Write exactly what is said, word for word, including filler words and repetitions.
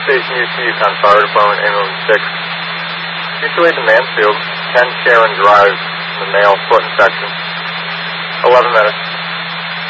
Station U C Yukon Fire Department, ambulance six. Mutually to Mansfield, ten Sharon Drive, the male foot infection. eleven minutes.